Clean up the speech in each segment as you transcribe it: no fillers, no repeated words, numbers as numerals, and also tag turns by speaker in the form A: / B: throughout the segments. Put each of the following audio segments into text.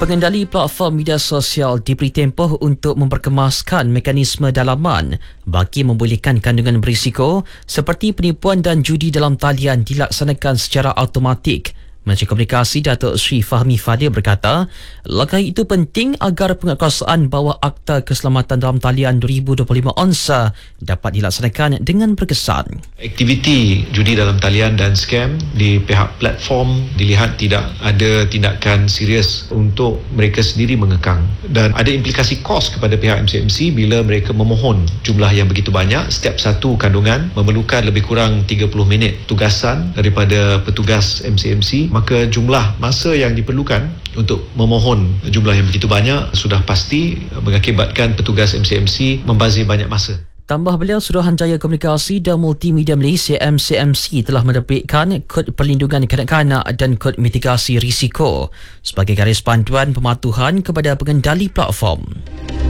A: Pengendali platform media sosial diberi tempoh untuk memperkemaskan mekanisme dalaman bagi membolehkan kandungan berisiko seperti penipuan dan judi dalam talian dilaksanakan secara automatik. Menteri Komunikasi Datuk Seri Fahmi Fadil berkata, langkah itu penting agar penguatkuasaan bawah Akta Keselamatan dalam Talian 2025 ONSA dapat dilaksanakan dengan berkesan.
B: Aktiviti judi dalam talian dan skam di pihak platform dilihat tidak ada tindakan serius untuk mereka sendiri mengekang, dan ada implikasi kos kepada pihak MCMC bila mereka memohon jumlah yang begitu banyak. Setiap satu kandungan memerlukan lebih kurang 30 minit tugasan daripada petugas MCMC, maka jumlah masa yang diperlukan untuk memohon jumlah yang begitu banyak sudah pasti mengakibatkan petugas MCMC membazir banyak masa.
A: Tambah beliau, Suruhanjaya Komunikasi dan Multimedia Malaysia MCMC telah menerbitkan Kod Perlindungan Kanak-kanak dan Kod Mitigasi Risiko sebagai garis panduan pematuhan kepada pengendali platform.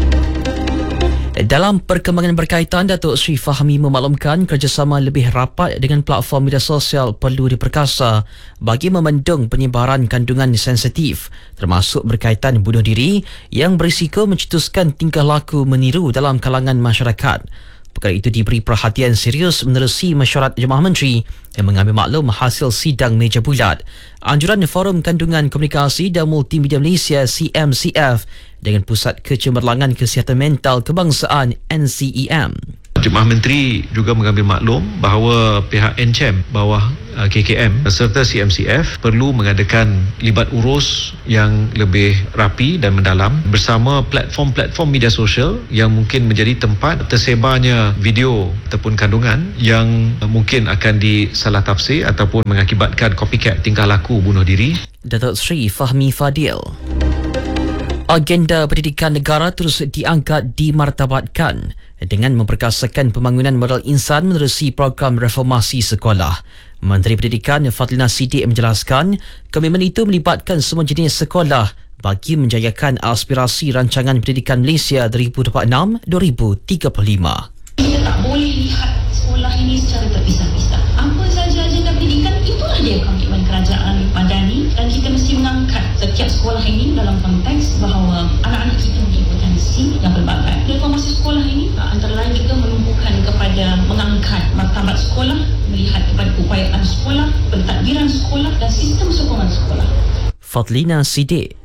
A: Dalam perkembangan berkaitan, Datuk Seri Fahmi memaklumkan kerjasama lebih rapat dengan platform media sosial perlu diperkasa bagi memendung penyebaran kandungan sensitif termasuk berkaitan bunuh diri yang berisiko mencetuskan tingkah laku meniru dalam kalangan masyarakat. Perkara itu diberi perhatian serius menerusi mesyuarat Jemaah Menteri yang mengambil maklum hasil sidang meja bulat anjuran Forum Kandungan Komunikasi dan Multimedia Malaysia CMCF dengan Pusat Kecemerlangan Kesihatan Mental Kebangsaan NCEM.
B: Jemaah Menteri juga mengambil maklum bahawa pihak NCM bawah KKM serta CMCF perlu mengadakan libat urus yang lebih rapi dan mendalam bersama platform-platform media sosial yang mungkin menjadi tempat tersebarnya video ataupun kandungan yang mungkin akan disalah tafsir ataupun mengakibatkan copycat tingkah laku bunuh diri.
A: Datuk Seri Fahmi Fadil. Agenda pendidikan negara terus diangkat dimartabatkan dengan memperkasakan pembangunan modal insan menerusi program reformasi sekolah. Menteri Pendidikan Fadlina Siddiq menjelaskan komitmen itu melibatkan semua jenis sekolah bagi menjayakan aspirasi rancangan pendidikan Malaysia 2026-2035.
C: Kita tak boleh lihat sekolah ini secara terpisah-pisah. Apa saja agenda pendidikan, itulah dia komitmen kerajaan madani, dan kita mesti mengangkat setiap sekolah ini dalam konteks bahawa anak-anak kita mempunyai potensi yang berbagai. Reformasi sekolah ini antara lain juga menumpukan kepada mengangkat martabat sekolah, melihat kepada keupayaan sekolah, pentadbiran sekolah dan sistem sokongan sekolah.
A: Fadlina Siddiq.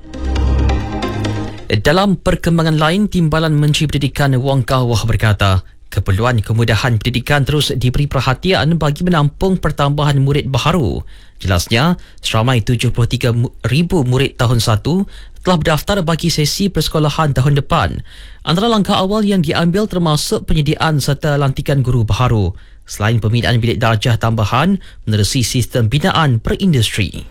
A: Dalam perkembangan lain, Timbalan Menteri Pendidikan Wong Kah Wah berkata, keperluan kemudahan pendidikan terus diberi perhatian bagi menampung pertambahan murid baharu. Jelasnya, seramai 73,000 murid tahun 1 telah berdaftar bagi sesi persekolahan tahun depan. Antara langkah awal yang diambil termasuk penyediaan serta lantikan guru baharu, selain pembinaan bilik darjah tambahan menerusi sistem binaan perindustri.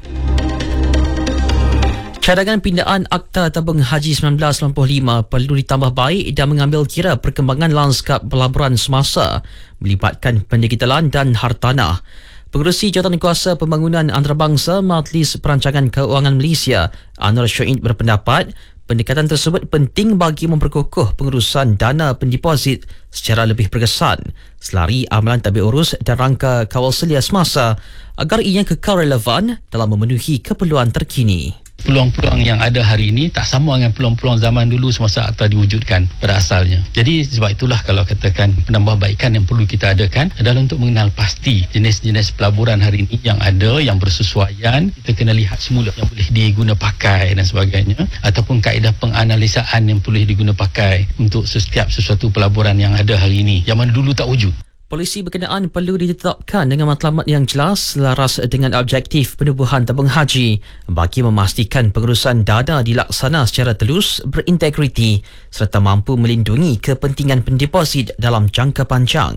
A: Cadangan pindaan Akta Tabung Haji 1995 perlu ditambah baik dan mengambil kira perkembangan lanskap pelaburan semasa melibatkan pendigitalan dan hartanah. Pengerusi Jawatankuasa Pembangunan Antarabangsa Majlis Perancangan Keuangan Malaysia, Anwar Syaid berpendapat pendekatan tersebut penting bagi memperkukuh pengurusan dana pendeposit secara lebih berkesan selari amalan tadbir urus dan rangka kawal selia semasa agar ia kekal relevan dalam memenuhi keperluan terkini.
D: Peluang-peluang yang ada hari ini tak sama dengan peluang-peluang zaman dulu semasa akta diwujudkan pada asalnya. Jadi sebab itulah kalau katakan penambahbaikan yang perlu kita adakan adalah untuk mengenal pasti jenis-jenis pelaburan hari ini yang ada, yang bersesuaian. Kita kena lihat semula yang boleh diguna pakai dan sebagainya, ataupun kaedah penganalisaan yang boleh diguna pakai untuk setiap sesuatu pelaburan yang ada hari ini yang mana dulu tak wujud.
A: Polisi berkenaan perlu ditetapkan dengan matlamat yang jelas selaras dengan objektif penubuhan tabung haji bagi memastikan pengurusan dana dilaksana secara telus, berintegriti serta mampu melindungi kepentingan pendeposit dalam jangka panjang.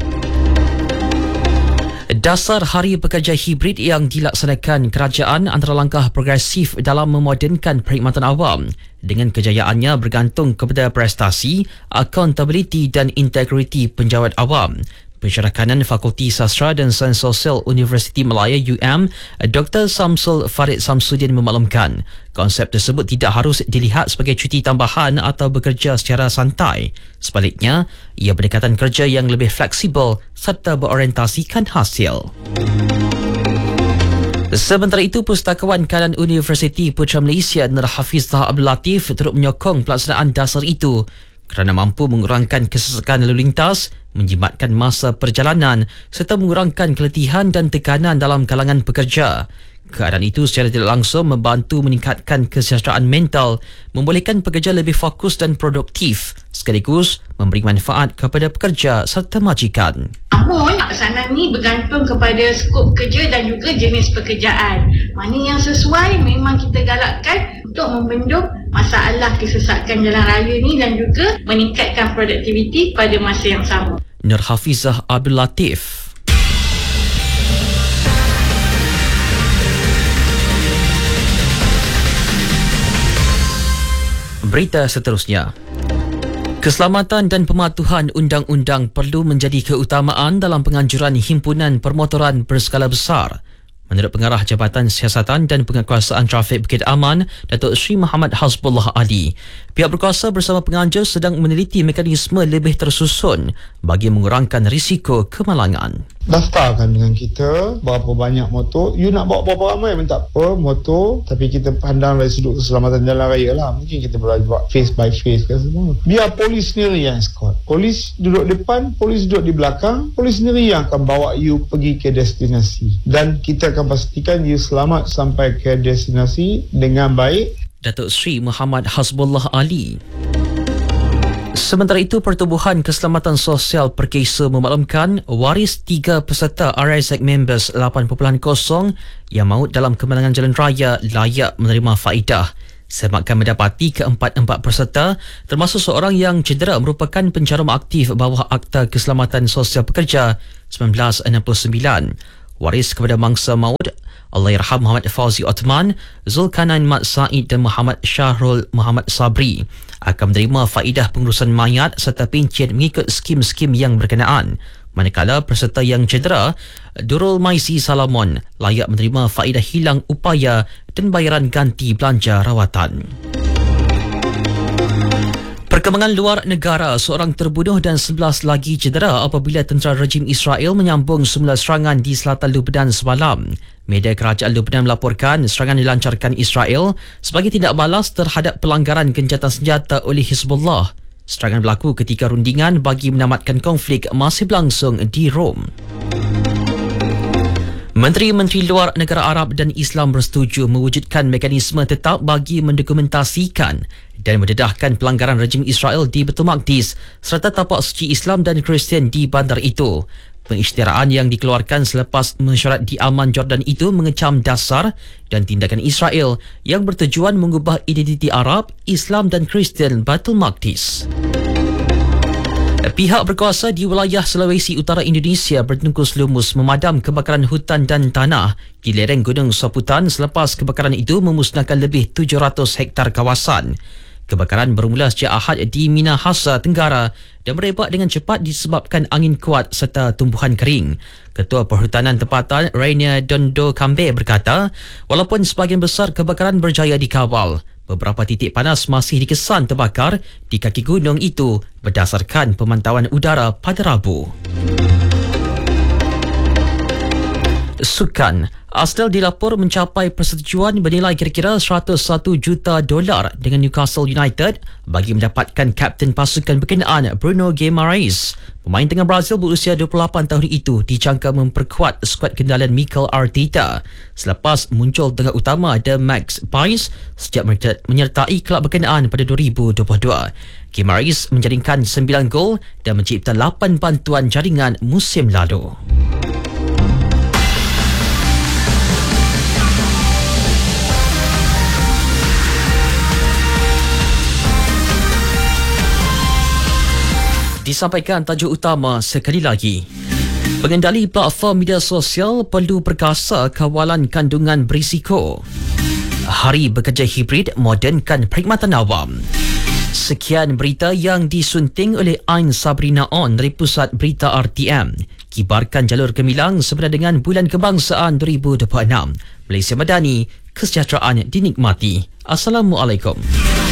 A: Dasar Hari Pekerja Hibrid yang dilaksanakan kerajaan antara langkah progresif dalam memodernkan perkhidmatan awam dengan kejayaannya bergantung kepada prestasi, accountability dan integriti penjawat awam. Pensyarah Kanan Fakulti Sastra dan Sains Sosial Universiti Malaya UM, Dr. Samsul Farid Samsudin memaklumkan konsep tersebut tidak harus dilihat sebagai cuti tambahan atau bekerja secara santai. Sebaliknya, ia pendekatan kerja yang lebih fleksibel serta berorientasikan hasil. Sementara itu, Pustakawan Kanan Universiti Putra Malaysia Nur Hafizah Abdul Latif turut menyokong pelaksanaan dasar itu kerana mampu mengurangkan kesesakan lalu lintas, menjimatkan masa perjalanan serta mengurangkan keletihan dan tekanan dalam kalangan pekerja. Keadaan itu secara tidak langsung membantu meningkatkan kesejahteraan mental, membolehkan pekerja lebih fokus dan produktif, sekaligus memberi manfaat kepada pekerja serta majikan.
E: Namun, pelaksanaan ini bergantung kepada skop kerja dan juga jenis pekerjaan. Mana yang sesuai memang kita galakkan untuk membendung masalah kesesakan jalan raya ni dan juga meningkatkan produktiviti pada masa yang sama.
A: Nur Hafizah Abdul Latif. Berita seterusnya. Keselamatan dan pematuhan undang-undang perlu menjadi keutamaan dalam penganjuran Himpunan Permotoran Berskala Besar. Menurut Pengarah Jabatan Siasatan dan Penguasaan Trafik Bukit Aman, Datuk Seri Muhammad Hasbullah Ali, pihak berkuasa bersama penganjur sedang meneliti mekanisme lebih tersusun bagi mengurangkan risiko kemalangan.
F: Daftarkan dengan kita berapa banyak motor. You nak bawa berapa ramai pun tak apa motor, tapi kita pandang dari sudut keselamatan jalan raya lah. Mungkin kita boleh buat face by face ke semua. Biar polis sendiri yang escort. Polis duduk depan, polis duduk di belakang. Polis sendiri yang akan bawa you pergi ke destinasi. Dan kita akan pastikan you selamat sampai ke destinasi dengan baik.
A: Datuk Seri Muhammad Hasbullah Ali. Sementara itu, Pertubuhan Keselamatan Sosial Perkesa memaklumkan waris 3 peserta RISEC Members 8.0 yang maut dalam kemalangan jalan raya layak menerima faedah. Semakan mendapati keempat-empat peserta termasuk seorang yang cedera merupakan penjarum aktif bawah Akta Keselamatan Sosial Pekerja 1969. Waris kepada mangsa maut Allahyarham Muhammad Fauzi Othman, Zulkarnain Mat Said dan Muhammad Syahrul Muhammad Sabri akan menerima faedah pengurusan mayat serta pencen mengikut skim-skim yang berkenaan. Manakala peserta yang cedera, Durul Maisi Salamon, layak menerima faedah hilang upaya dan bayaran ganti belanja rawatan. Perkembangan luar negara, seorang terbunuh dan 11 lagi cedera apabila tentera rejim Israel menyambung semula serangan di selatan Lebanon semalam. Media kerajaan Lebanon melaporkan serangan dilancarkan Israel sebagai tindak balas terhadap pelanggaran gencatan senjata oleh Hizbullah. Serangan berlaku ketika rundingan bagi menamatkan konflik masih berlangsung di Rom. Menteri-Menteri Luar Negara Arab dan Islam bersetuju mewujudkan mekanisme tetap bagi mendokumentasikan dan mendedahkan pelanggaran rejim Israel di Baitul Maqdis serta tapak suci Islam dan Kristian di bandar itu. Pengisytiharaan yang dikeluarkan selepas mesyuarat di Amman, Jordan itu mengecam dasar dan tindakan Israel yang bertujuan mengubah identiti Arab, Islam dan Kristian Baitul Maqdis. Pihak berkuasa di wilayah Sulawesi Utara Indonesia bertengkus lumus memadam kebakaran hutan dan tanah di lereng Gunung Soputan selepas kebakaran itu memusnahkan lebih 700 hektar kawasan. Kebakaran bermula sejak Ahad di Minahasa Tenggara dan merebak dengan cepat disebabkan angin kuat serta tumbuhan kering. Ketua Perhutanan Tempatan Rainier Dondo Kambe berkata, walaupun sebahagian besar kebakaran berjaya dikawal, beberapa titik panas masih dikesan terbakar di kaki gunung itu berdasarkan pemantauan udara pada Rabu. Sukan. Arsenal dilapor mencapai persetujuan bernilai kira-kira $101 juta dengan Newcastle United bagi mendapatkan kapten pasukan berkenaan Bruno Guimaraes. Pemain tengah Brazil berusia 28 tahun itu dijangka memperkuat skuad kendalian Mikel Arteta selepas muncul tengah utama The Max Pais sejak menyertai kelab berkenaan pada 2022. Guimaraes menjaringkan 9 gol dan mencipta 8 bantuan jaringan musim lalu. Disampaikan tajuk utama sekali lagi. Pengendali platform media sosial perlu perkasa kawalan kandungan berisiko. Hari Bekerja Hibrid modernkan perkhidmatan awam. Sekian berita yang disunting oleh Ain Sabrina On dari Pusat Berita RTM. Kibarkan jalur gemilang sebenar dengan Bulan Kebangsaan 2026. Malaysia Madani, kesejahteraan dinikmati. Assalamualaikum.